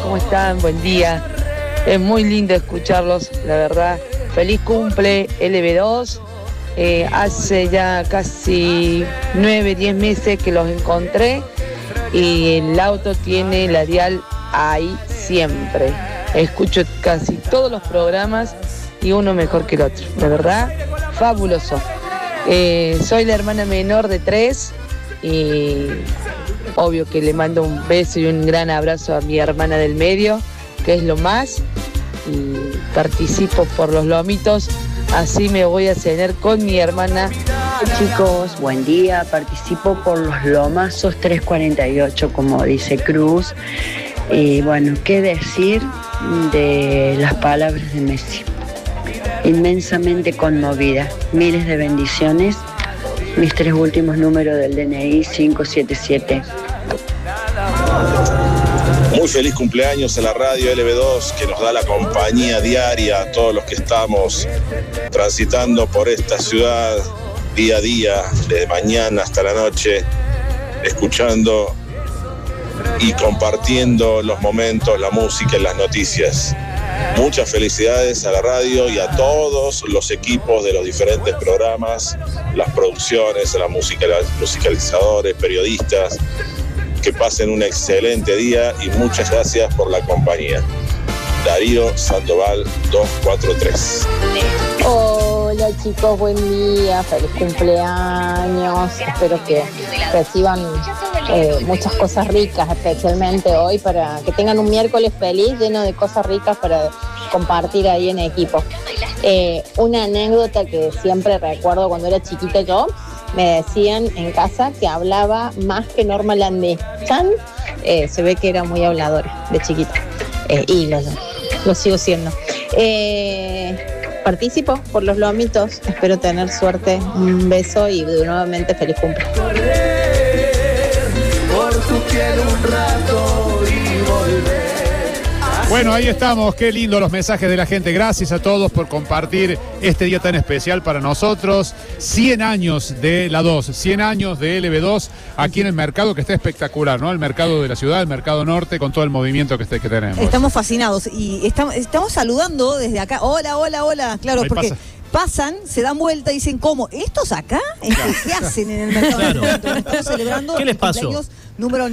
¿cómo están? Buen día. Es muy lindo escucharlos, la verdad. Feliz cumple LB2. Hace ya casi 9, 10 meses que los encontré y el auto tiene la dial ahí siempre. Escucho casi todos los programas y uno mejor que el otro. La verdad, fabuloso. Soy la hermana menor de 3 y obvio que le mando un beso y un gran abrazo a mi hermana del medio, que es lo más, y participo por los lomitos, así me voy a cenar con mi hermana. Chicos, buen día, participo por los lomazos 348, como dice Cruz. Y bueno, qué decir de las palabras de Messi. Inmensamente conmovida, miles de bendiciones. Mis 3 últimos números del DNI 577. Muy feliz cumpleaños a la radio LB2, que nos da la compañía diaria a todos los que estamos transitando por esta ciudad día a día, de mañana hasta la noche, escuchando y compartiendo los momentos, la música y las noticias. Muchas felicidades a la radio y a todos los equipos de los diferentes programas, las producciones, a los musicalizadores, periodistas. Que pasen un excelente día y muchas gracias por la compañía. Darío Sandoval 243. Hola chicos, buen día, feliz cumpleaños. Espero que reciban muchas cosas ricas, especialmente hoy, para que tengan un miércoles feliz, lleno de cosas ricas para compartir ahí en equipo. Una anécdota que siempre recuerdo cuando era chiquita yo, me decían en casa que hablaba más que Norma Landé. Se ve que era muy habladora de chiquita. Y lo sigo siendo. Participo por los lomitos. Espero tener suerte. Un beso y nuevamente feliz cumple. Bueno, ahí estamos, qué lindo los mensajes de la gente. Gracias a todos por compartir este día tan especial para nosotros. 100 años de la 2, 100 años de LB2 aquí en el mercado, que está espectacular, ¿no? El mercado de la ciudad, el mercado norte, con todo el movimiento que tenemos. Estamos fascinados y estamos saludando desde acá. Hola, hola, hola. Claro, Ahí porque pasan, se dan vuelta y dicen, ¿cómo? ¿Estos acá? ¿Qué hacen en el mercado? Claro. Estamos celebrando ¿Qué les pasó? Número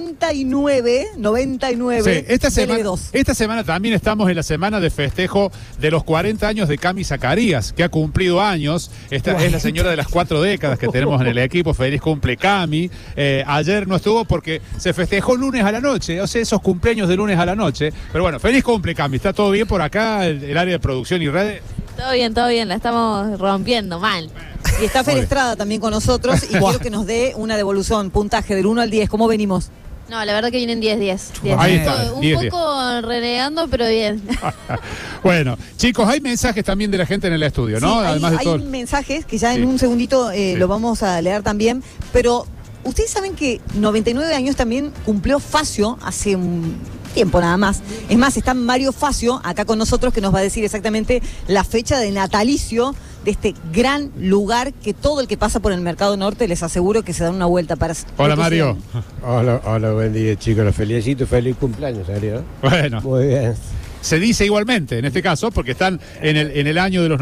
99. Sí, esta semana también estamos en la semana de festejo de los 40 años de Cami Zacarías, que ha cumplido años. Esta es la señora de las 4 décadas que tenemos en el equipo. Feliz cumple, Cami. Ayer no estuvo porque se festejó lunes a la noche, o sea, esos cumpleaños de lunes a la noche. Pero bueno, feliz cumple, Cami. ¿Está todo bien por acá, el área de producción y redes? Todo bien, la estamos rompiendo mal. Y está Fer Estrada también con nosotros y quiero que nos dé una devolución, puntaje del 1 al 10. ¿Cómo venimos? No, la verdad que vienen 10. Ahí está, Un 10. poco renegando, pero bien. Bueno, chicos, hay mensajes también de la gente en el estudio, ¿no? Sí, Además de todo. hay mensajes que ya en un segundito lo vamos a leer también, pero ustedes saben que 99 años también cumplió Facio hace un tiempo nada más. Es más, está Mario Facio acá con nosotros, que nos va a decir exactamente la fecha de natalicio de este gran lugar que todo el que pasa por el Mercado Norte, les aseguro que se da una vuelta para... Hola, Mario. Hola, buen día, chicos. Los felicito, feliz cumpleaños, Mario. Bueno. Muy bien. Se dice igualmente, en este caso, porque están en el año de los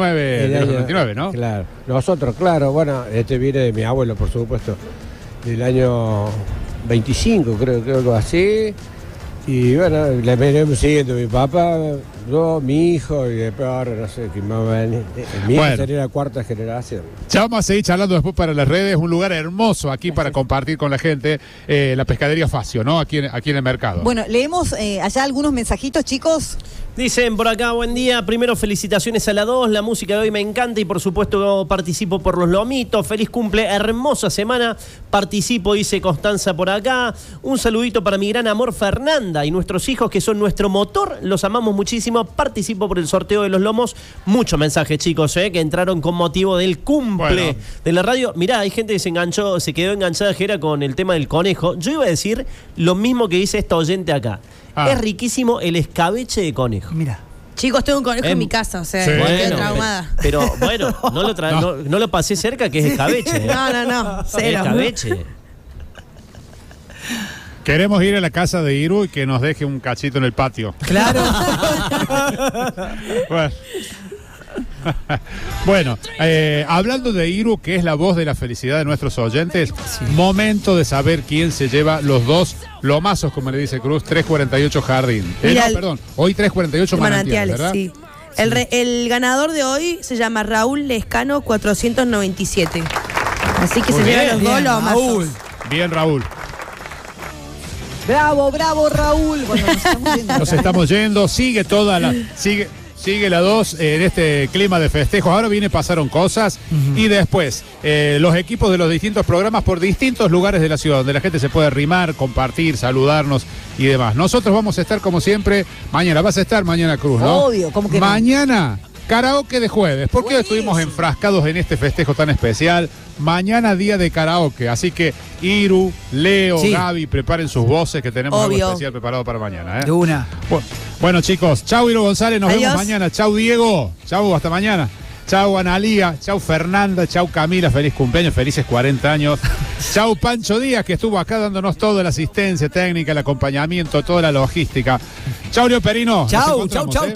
99, ¿no? Claro. Nosotros, claro, bueno, este viene de mi abuelo, por supuesto, del año 25, creo que algo así. Y bueno, le venimos siguiendo mi papá, yo, mi hijo, y después ahora no sé quién más va a venir. Mi hijo sería la 4ª generación. Ya vamos a seguir charlando después para las redes. Un lugar hermoso aquí para compartir con la gente, la pescadería Facio, ¿no? Aquí en el mercado. Bueno, leemos allá algunos mensajitos, chicos. Dicen por acá, buen día, primero felicitaciones a la 2, la música de hoy me encanta y por supuesto participo por los lomitos, feliz cumple, hermosa semana, participo, dice Constanza por acá, un saludito para mi gran amor Fernanda y nuestros hijos que son nuestro motor, los amamos muchísimo, participo por el sorteo de los lomos, muchos mensajes chicos, que entraron con motivo del cumple de la radio, mirá, hay gente que se quedó enganchada Jera con el tema del conejo, yo iba a decir lo mismo que dice esta oyente acá. Es riquísimo el escabeche de conejo. Mira. Chicos, tengo un conejo en mi casa, o sea, estoy traumada. Pero bueno, no lo pasé cerca, que es escabeche. No, cero. Escabeche. Queremos ir a la casa de Iru y que nos deje un cachito en el patio. Claro. Bueno, hablando de Iru, que es la voz de la felicidad de nuestros oyentes, momento de saber quién se lleva los 2 lomazos, como le dice Cruz, 348 Jardín. Perdón, hoy 348 Manantiales, ¿verdad? Sí. El ganador de hoy se llama Raúl Lescano 497. Así que se lleva los 2 lomazos. Bien, Raúl. Bravo, Raúl. Bueno, nos estamos yendo. Sigue toda la... Sigue la 2 en este clima de festejo. Ahora pasaron cosas y después los equipos de los distintos programas por distintos lugares de la ciudad donde la gente se puede arrimar, compartir, saludarnos y demás. Nosotros vamos a estar como siempre mañana. Vas a estar mañana, Cruz, ¿no? Obvio, ¿cómo que mañana? No? Karaoke de jueves, porque hoy estuvimos enfrascados en este festejo tan especial. Mañana día de karaoke, así que Iru, Leo, Gaby, preparen sus voces que tenemos algo especial preparado para mañana. De una. Bueno, chicos, chau Iru González, nos vemos mañana. Chau Diego, chau, hasta mañana. Chau Analía, chau Fernanda, chau Camila, feliz cumpleaños, felices 40 años. Chau Pancho Díaz, que estuvo acá dándonos toda la asistencia técnica, el acompañamiento, toda la logística. Chau Leo Perino. Chau.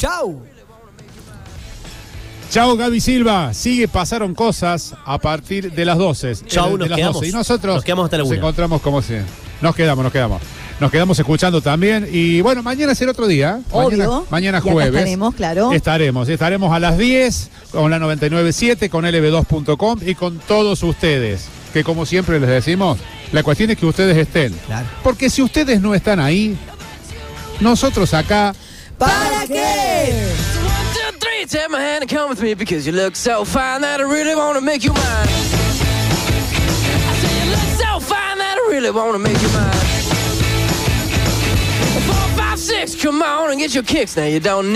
Chau Gaby Silva, pasaron cosas a partir de las 12. Chau, nos quedamos. 12. Y nosotros nos quedamos hasta la 1. Nos encontramos como si. Nos quedamos. Nos quedamos escuchando también. Y bueno, mañana será otro día. Obvio. Mañana jueves. Estaremos, claro. Estaremos a las 10 con la 99.7, con lb2.com y con todos ustedes. Que como siempre les decimos, la cuestión es que ustedes estén. Claro. Porque si ustedes no están ahí, nosotros acá. ¿Para qué? Take my hand and come with me because you look so fine that I really want to make you mine. I say you look so fine that I really want to make you mine. 4, 5, 6, come on and get your kicks now. You don't need